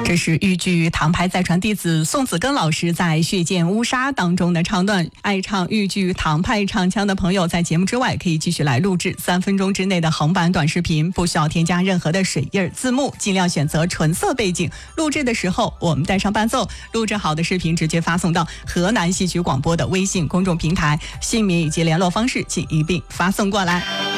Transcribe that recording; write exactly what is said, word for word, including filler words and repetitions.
这是豫剧唐派再传弟子宋子根老师在《血溅乌纱》当中的唱段。爱唱豫剧唐派唱腔的朋友，在节目之外可以继续来录制三分钟之内的横版短视频，不需要添加任何的水印字幕，尽量选择纯色背景。录制的时候我们带上伴奏，录制好的视频直接发送到河南戏曲广播的微信公众平台，姓名以及联络方式请一并发送过来。